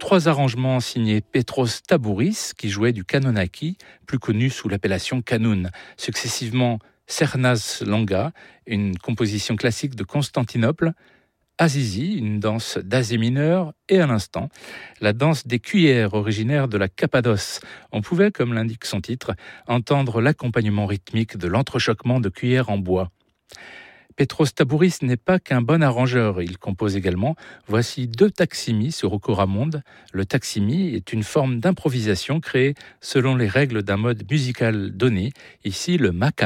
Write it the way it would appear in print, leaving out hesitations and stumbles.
3 arrangements signés Petros Tabouris, qui jouait du kanonaki, plus connu sous l'appellation kanoun. Successivement, Cernaz Langa, une composition classique de Constantinople, Azizi, une danse d'Asie mineure, et à l'instant, la danse des cuillères originaire de la Cappadoce. On pouvait, comme l'indique son titre, entendre l'accompagnement rythmique de l'entrechoquement de cuillères en bois. Petros Tabouris n'est pas qu'un bon arrangeur, il compose également. Voici 2 taximis sur Okoramonde. Le taximi est une forme d'improvisation créée selon les règles d'un mode musical donné, ici le macabre.